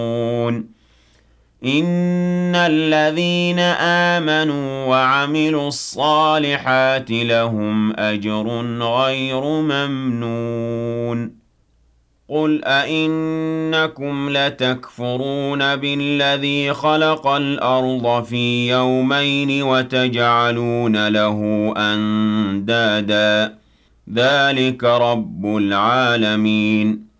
إِنَّ الَّذِينَ آمَنُوا وَعَمِلُوا الصَّالِحَاتِ لَهُمْ أَجْرٌ غَيْرُ مَمْنُونٍ قُلْ أَئِنَّكُمْ لَتَكْفُرُونَ بِالَّذِي خَلَقَ الْأَرْضَ فِي يَوْمَيْنِ وَتَجْعَلُونَ لَهُ أَندَادًا ۚ ذَٰلِكَ رَبُّ الْعَالَمِينَ